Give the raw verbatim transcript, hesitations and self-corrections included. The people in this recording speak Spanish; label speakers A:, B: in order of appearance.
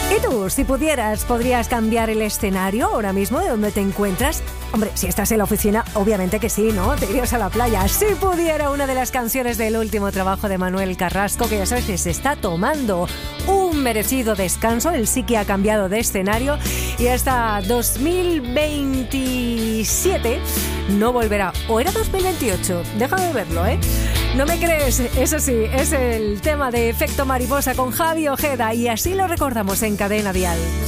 A: ¿Y tú, si pudieras, podrías cambiar el escenario ahora mismo de donde te encuentras? Hombre, si estás en la oficina, obviamente que sí, ¿no? Te irías a la playa. Si pudiera, una de las canciones del último trabajo de Manuel Carrasco, que ya sabes que se está tomando un merecido descanso. Él sí que ha cambiado de escenario y hasta dos mil veintisiete no volverá. ¿O era dos mil veintiocho? Déjame verlo, ¿eh? ¿No me crees? Eso sí, es el tema de Efecto Mariposa con Javi Ojeda y así lo recordamos en Cadena Dial.